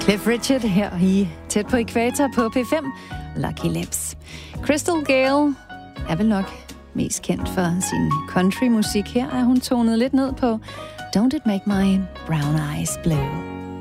Cliff Richard her i Tæt på Ækvator på P5. Lucky Lips. Crystal Gayle er vel nok mest kendt for sin countrymusik. Her er hun tonet lidt ned på Don't It Make My Brown Eyes Blue.